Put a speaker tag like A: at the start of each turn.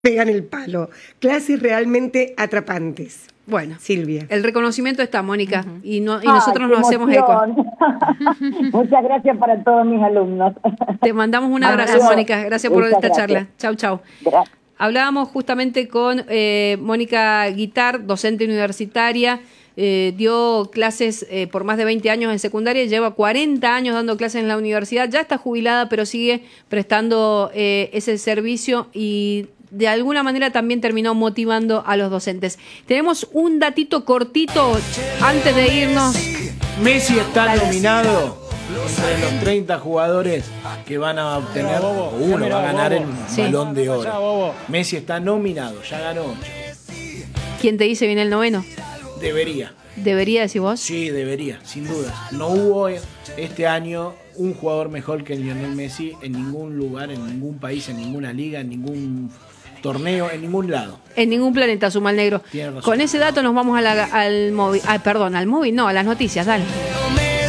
A: pegan el palo. Clases realmente atrapantes.
B: Bueno,
A: Silvia.
B: El reconocimiento está, Mónica, y nosotros nos hacemos eco.
C: Muchas gracias para todos mis alumnos.
B: Te mandamos un abrazo, Mónica. Gracias por esta charla. Chau, chau.
C: Gracias.
B: Hablábamos justamente con Mónica Guitart, docente universitaria. Dio clases por más de 20 años en secundaria, lleva 40 años dando clases en la universidad, ya está jubilada, pero sigue prestando ese servicio y de alguna manera también terminó motivando a los docentes. Tenemos un datito cortito antes de irnos.
D: Messi está nominado entre los 30 jugadores que van a obtener, uno va a ganar el Balón de Oro. Messi está nominado, ya ganó 8.
B: ¿Quién te dice viene el noveno?
D: Debería.
B: ¿Debería, decís vos?
D: Sí, debería, sin duda. No hubo este año un jugador mejor que Lionel Messi en ningún lugar, en ningún país, en ninguna liga, en ningún torneo, en ningún lado.
B: En ningún planeta, Sumal Negro.
D: Tiene razón.
B: Con ese dato nos vamos al móvil. Al móvil, no, a las noticias, dale.